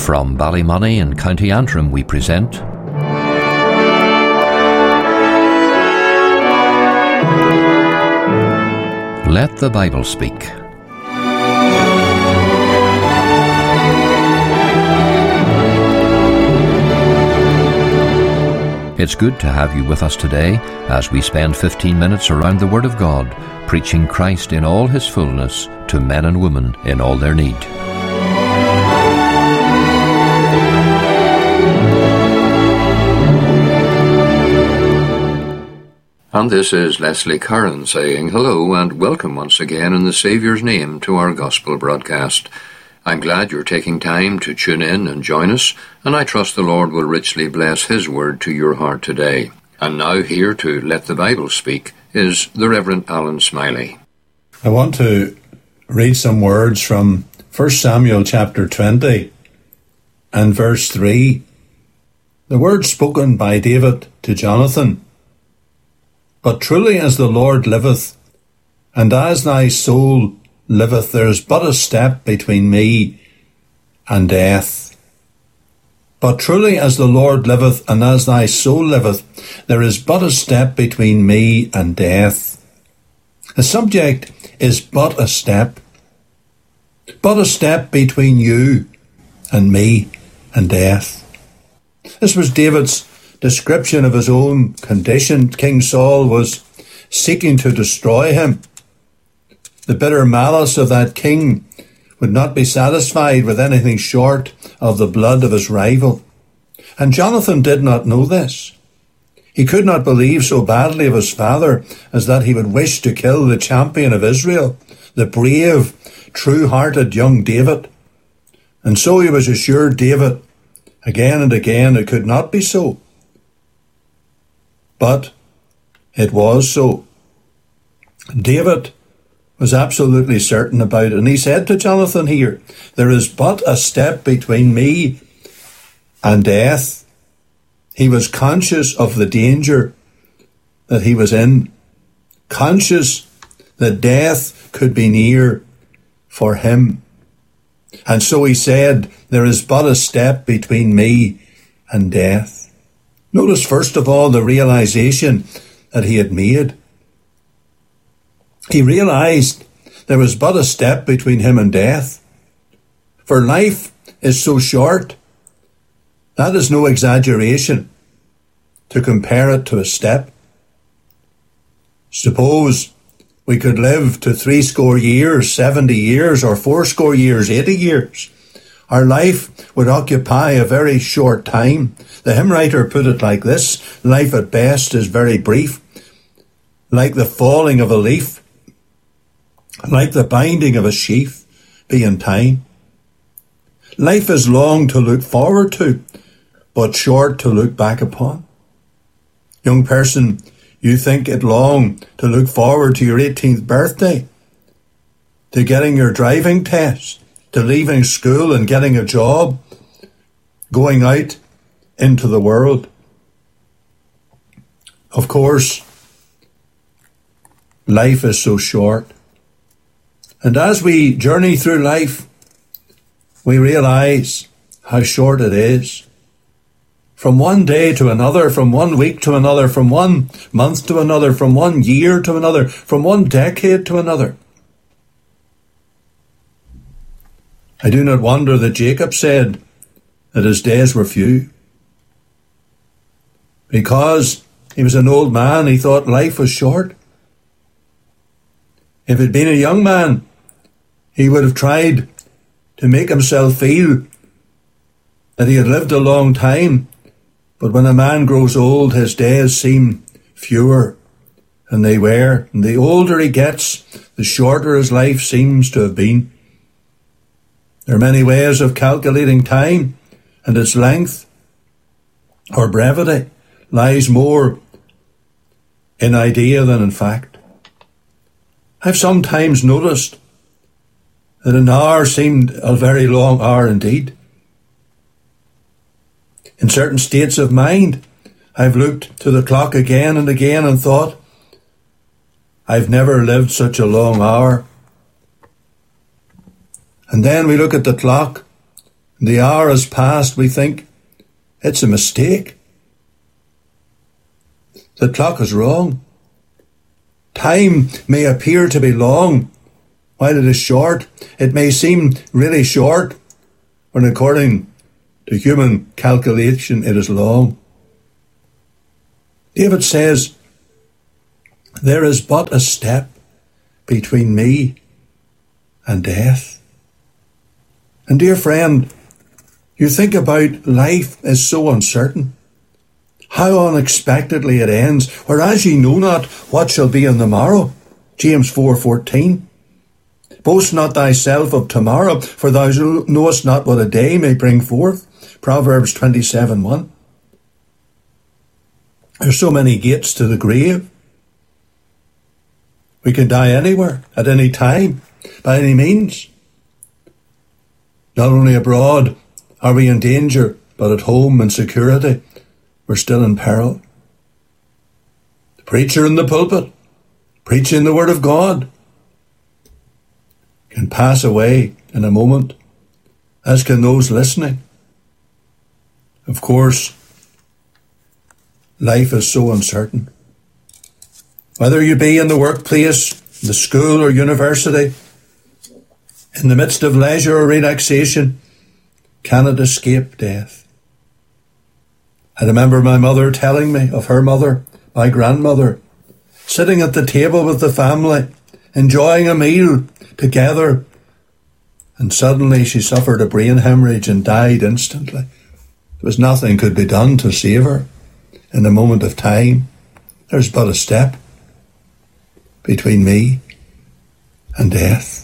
From Ballymoney in County Antrim we present Let the Bible Speak. It's good to have you with us today as we spend 15 minutes around the Word of God, preaching Christ in all His fullness to men and women in all their need. And this is Leslie Curran saying hello and welcome once again in the Saviour's name to our Gospel broadcast. I'm glad you're taking time to tune in and join us, and I trust the Lord will richly bless His word to your heart today. And now here to Let the Bible Speak is the Reverend Alan Smiley. I want to read some words from 1 Samuel chapter 20 and verse 3. The words spoken by David to Jonathan. But truly as the Lord liveth, and as thy soul liveth, there is but a step between me and death. But truly as the Lord liveth, and as thy soul liveth, there is but a step between me and death. The subject is but a step between you and me and death. This was David's description of his own condition. King Saul was seeking to destroy him. The bitter malice of that king would not be satisfied with anything short of the blood of his rival. And Jonathan did not know this. He could not believe so badly of his father as that he would wish to kill the champion of Israel, the brave, true-hearted young David. And so he was assured David again and again it could not be so. But it was so. David was absolutely certain about it. And he said to Jonathan here, there is but a step between me and death. He was conscious of the danger that he was in, conscious that death could be near for him. And so he said, there is but a step between me and death. Notice first of all the realization that he had made. He realized there was but a step between him and death. For life is so short. That is no exaggeration to compare it to a step. Suppose we could live to 60 years, 70 years, or 80 years, 80 years. Our life would occupy a very short time. The hymn writer put it like this: life at best is very brief, like the falling of a leaf, like the binding of a sheaf, be in time. Life is long to look forward to, but short to look back upon. Young person, you think it long to look forward to your 18th birthday, to getting your driving test, to leaving school and getting a job, going out into the world. Of course, life is so short. And as we journey through life, we realize how short it is. From one day to another, from one week to another, from one month to another, from one year to another, from one decade to another. I do not wonder that Jacob said that his days were few. Because he was an old man, he thought life was short. If he'd been a young man, he would have tried to make himself feel that he had lived a long time. But when a man grows old, his days seem fewer than they were. And the older he gets, the shorter his life seems to have been. There are many ways of calculating time, and its length or brevity lies more in idea than in fact. I've sometimes noticed that an hour seemed a very long hour indeed. In certain states of mind, I've looked to the clock again and again and thought, I've never lived such a long hour. And then we look at the clock The hour has passed, we think it's a mistake. The clock is wrong. Time may appear to be long, while it is short. It may seem really short, when according to human calculation it is long. David says, there is but a step between me and death. And dear friend, you think about life is so uncertain, how unexpectedly it ends, whereas ye know not what shall be on the morrow. James 4:14. Boast not thyself of tomorrow, for thou knowest not what a day may bring forth. Proverbs 27:1. There's so many gates to the grave. We can die anywhere, at any time, by any means. Not only abroad are we in danger, but at home in security, we're still in peril. The preacher in the pulpit, preaching the word of God, can pass away in a moment, as can those listening. Of course, life is so uncertain. Whether you be in the workplace, the school or university, in the midst of leisure or relaxation, cannot escape death. I remember my mother telling me of her mother, my grandmother, sitting at the table with the family, enjoying a meal together, and suddenly she suffered a brain hemorrhage and died instantly. There was nothing could be done to save her. In a moment of time, there's but a step between me and death.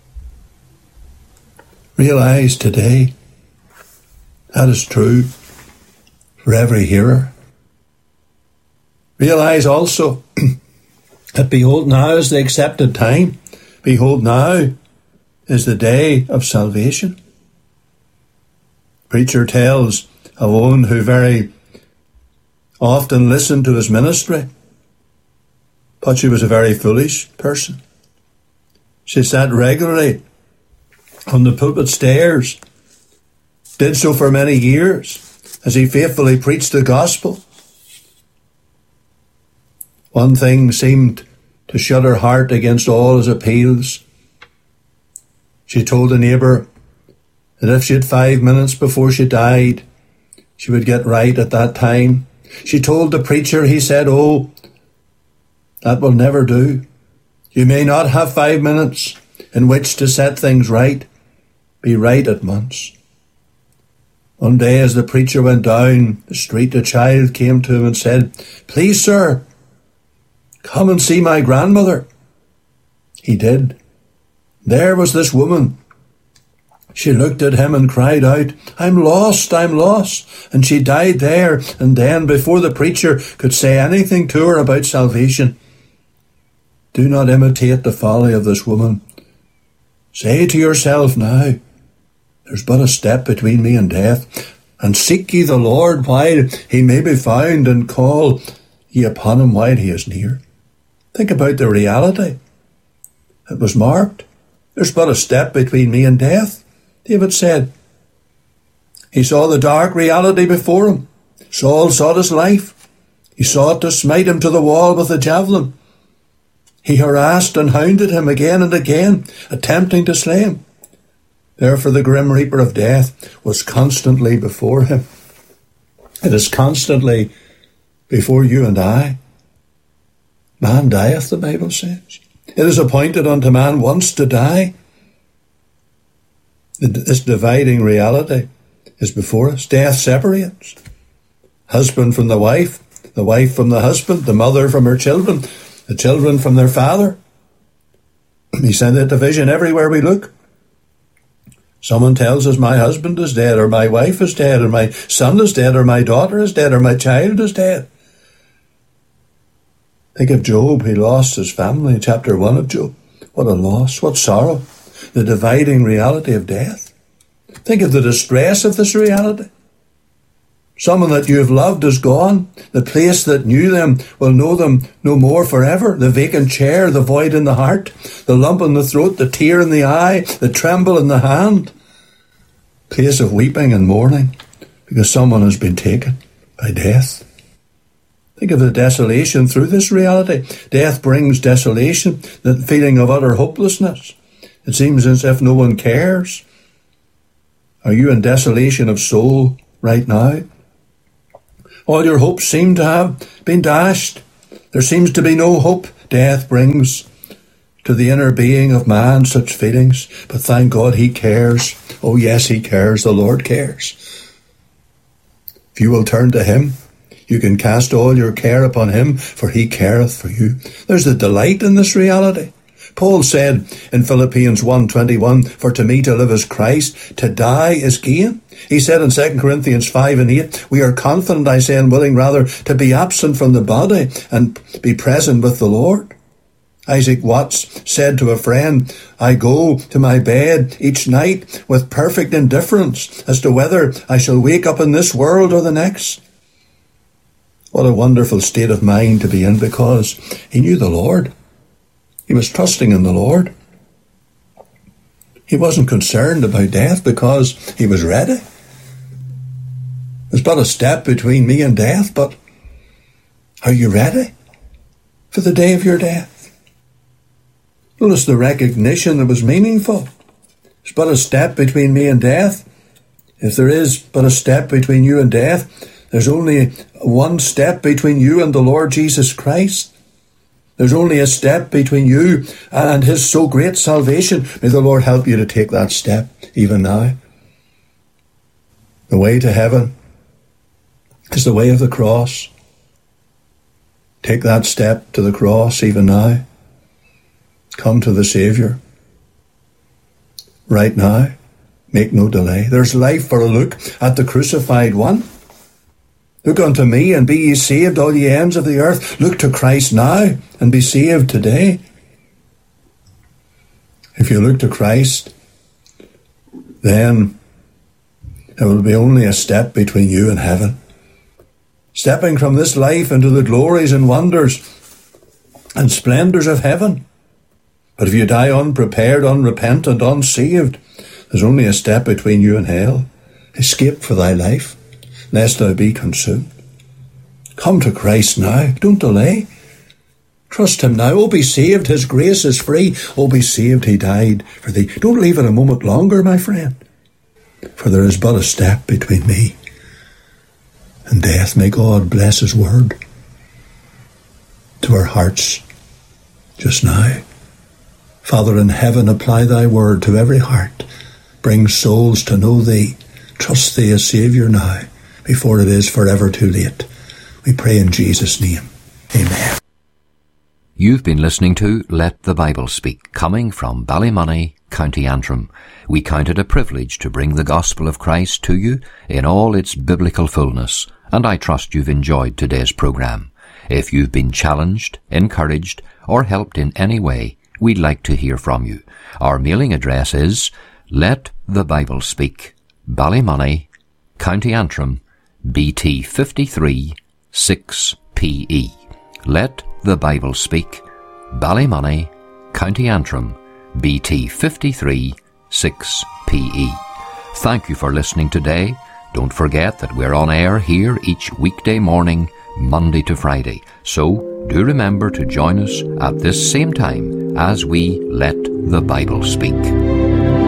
Realize today that is true for every hearer. Realize also that behold, now is the accepted time. Behold, now is the day of salvation. Preacher tells of one who very often listened to his ministry, but she was a very foolish person. She sat regularly on the pulpit stairs, did so for many years, as he faithfully preached the gospel. One thing seemed to shut her heart against all his appeals. She told a neighbour that if she had 5 minutes before she died, she would get right at that time. She told the preacher, he said, "Oh, that will never do. You may not have 5 minutes in which to set things right. Be right at once." One day as the preacher went down the street, a child came to him and said, "Please, sir, come and see my grandmother." He did. There was this woman. She looked at him and cried out, I'm lost, I'm lost. And she died there and then before the preacher could say anything to her about salvation. Do not imitate the folly of this woman. Say to yourself now, there's but a step between me and death, and seek ye the Lord while he may be found, and call ye upon him while he is near. Think about the reality. It was marked. There's but a step between me and death, David said. He saw the dark reality before him. Saul sought his life. He sought to smite him to the wall with a javelin. He harassed and hounded him again and again, attempting to slay him. Therefore the grim reaper of death was constantly before him. It is constantly before you and I. Man dieth, the Bible says. It is appointed unto man once to die. This dividing reality is before us. Death separates. Husband from the wife from the husband, the mother from her children, the children from their father. We send that division everywhere we look. Someone tells us my husband is dead, or my wife is dead, or my son is dead, or my daughter is dead, or my child is dead. Think of Job. He lost his family. Chapter 1 of Job. What a loss. What sorrow. The dividing reality of death. Think of the distress of this reality. Someone that you have loved is gone. The place that knew them will know them no more forever. The vacant chair, the void in the heart, the lump in the throat, the tear in the eye, the tremble in the hand. place of weeping and mourning because someone has been taken by death. Think of the desolation through this reality. Death brings desolation, the feeling of utter hopelessness. It seems as if no one cares. Are you in desolation of soul right now? All your hopes seem to have been dashed. There seems to be no hope. Death brings to the inner being of man such feelings. But thank God he cares. Oh yes, he cares. The Lord cares. If you will turn to him, you can cast all your care upon him, for he careth for you. There's the delight in this reality. Paul said in Philippians 1:21, for to me to live is Christ, to die is gain. He said in 2 Corinthians 5:8, we are confident, I say, and willing rather to be absent from the body and be present with the Lord. Isaac Watts said to a friend, I go to my bed each night with perfect indifference as to whether I shall wake up in this world or the next. What a wonderful state of mind to be in, because he knew the Lord. He was trusting in the Lord. He wasn't concerned about death because he was ready. There's but a step between me and death, but are you ready for the day of your death? Notice the recognition that was meaningful. There's but a step between me and death. If there is but a step between you and death, there's only one step between you and the Lord Jesus Christ. There's only a step between you and his so great salvation. May the Lord help you to take that step even now. The way to heaven is the way of the cross. Take that step to the cross even now. Come to the Saviour right now. Make no delay. There's life for a look at the crucified one. Look unto me and be ye saved, all ye ends of the earth. Look to Christ now and be saved today. If you look to Christ, then there will be only a step between you and heaven. Stepping from this life into the glories and wonders and splendours of heaven. But if you die unprepared, unrepentant, unsaved, there's only a step between you and hell. Escape for thy life, lest thou be consumed. Come to Christ now. Don't delay. Trust him now. Oh, be saved. His grace is free. Oh, be saved. He died for thee. Don't leave it a moment longer, my friend. For there is but a step between me and death. May God bless his word to our hearts just now. Father in heaven, apply thy word to every heart. Bring souls to know thee. Trust thee as Saviour now, before it is forever too late. We pray in Jesus' name. Amen. You've been listening to Let the Bible Speak, coming from Ballymoney, County Antrim. We count it a privilege to bring the gospel of Christ to you in all its biblical fullness, and I trust you've enjoyed today's programme. If you've been challenged, encouraged, or helped in any way, we'd like to hear from you. Our mailing address is Let the Bible Speak, Ballymoney, County Antrim, BT 53 6PE. Let the Bible Speak, Ballymoney, County Antrim, BT 53 6PE. Thank you for listening today. Don't forget that we're on air here each weekday morning, Monday to Friday. So do remember to join us at this same time as we Let the Bible Speak.